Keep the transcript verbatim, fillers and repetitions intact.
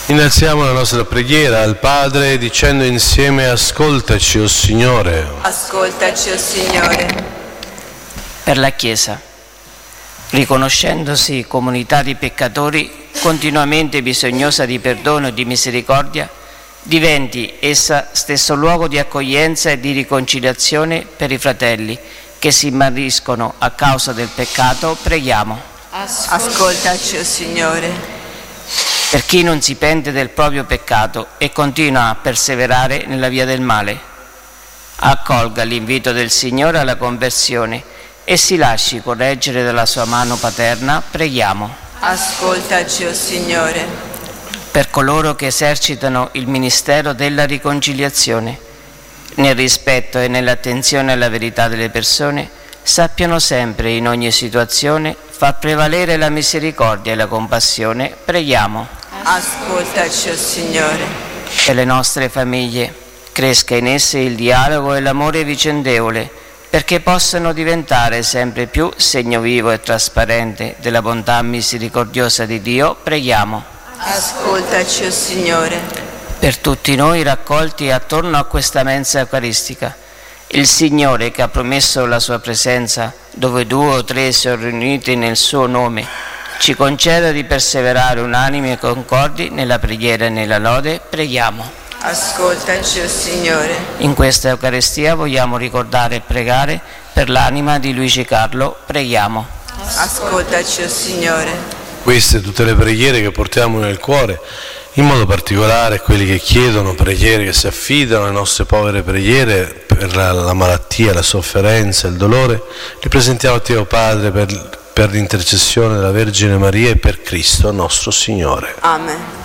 Innalziamo la nostra preghiera al Padre dicendo insieme: ascoltaci, o Signore. Ascoltaci, o Signore. Per la Chiesa, riconoscendosi comunità di peccatori continuamente bisognosa di perdono e di misericordia, diventi essa stesso luogo di accoglienza e di riconciliazione per i fratelli che si immarriscono a causa del peccato. Preghiamo. Ascoltaci, o Signore. Per chi non si pente del proprio peccato e continua a perseverare nella via del male, accolga l'invito del Signore alla conversione e si lasci correggere dalla sua mano paterna. Preghiamo. Ascoltaci, o Signore. Per coloro che esercitano il ministero della riconciliazione, nel rispetto e nell'attenzione alla verità delle persone, sappiano sempre in ogni situazione far prevalere la misericordia e la compassione. Preghiamo. Ascoltaci, o Signore. Per le nostre famiglie, cresca in esse il dialogo e l'amore vicendevole, perché possano diventare sempre più segno vivo e trasparente della bontà misericordiosa di Dio. Preghiamo. Ascoltaci, o Signore. Per tutti noi raccolti attorno a questa mensa eucaristica, il Signore, che ha promesso la sua presenza dove due o tre sono riuniti nel suo nome, ci conceda di perseverare unanimi e concordi nella preghiera e nella lode. Preghiamo. Ascoltaci, o Signore. In questa Eucaristia vogliamo ricordare e pregare per l'anima di Luigi Carlo. Preghiamo. Ascoltaci, o Signore. Queste tutte le preghiere che portiamo nel cuore, in modo particolare quelli che chiedono preghiere, che si affidano alle nostre povere preghiere per la, la malattia, la sofferenza, il dolore, li presentiamo a te, o Padre, per, per l'intercessione della Vergine Maria e per Cristo nostro Signore. Amen.